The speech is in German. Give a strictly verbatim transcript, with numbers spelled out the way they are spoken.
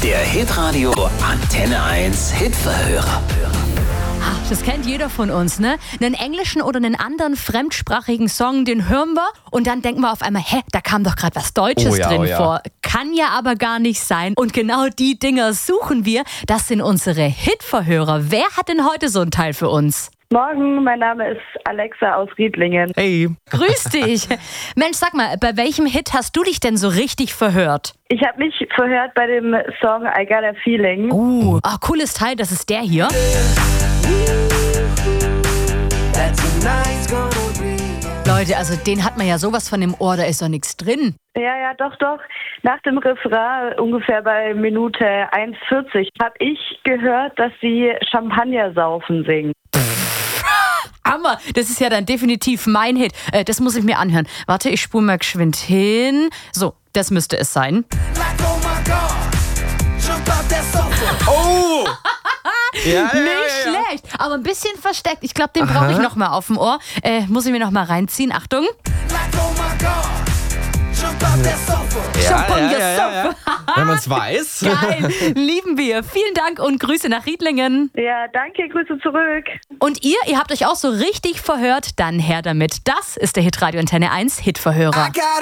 Der Hitradio Antenne eins Hitverhörer. Das kennt jeder von uns, ne? Einen englischen oder einen anderen fremdsprachigen Song, den hören wir und dann denken wir auf einmal, hä, da kam doch gerade was Deutsches Oh ja, drin oh ja. vor. Kann ja aber gar nicht sein. Und genau die Dinger suchen wir. Das sind unsere Hitverhörer. Wer hat denn heute so einen Teil für uns? Morgen, mein Name ist Alexa aus Riedlingen. Hey. Grüß dich. Mensch, sag mal, bei welchem Hit hast du dich denn so richtig verhört? Ich habe mich verhört bei dem Song I Got a Feeling. Uh, ah, cooles Teil, das ist der hier. Leute, also den hat man ja sowas von im Ohr, da ist doch nichts drin. Ja, ja, doch, doch. Nach dem Refrain, ungefähr bei Minute eins vierzig, habe ich gehört, dass sie Champagner saufen singen. Hammer, das ist ja dann definitiv mein Hit. Äh, das muss ich mir anhören. Warte, ich spule mal geschwind hin. So, das müsste es sein. Oh! Ja, ja, Nicht ja, ja. schlecht, aber ein bisschen versteckt. Ich glaube, den brauche ich noch mal auf dem Ohr. Äh, muss ich mir noch mal reinziehen. Achtung. Champagner ja, ja, ja, ja. Wenn man es weiß. Geil, lieben wir. Vielen Dank und Grüße nach Riedlingen. Ja, danke, Grüße zurück. Und ihr, ihr habt euch auch so richtig verhört, dann her damit. Das ist der Hitradio Antenne eins Hitverhörer.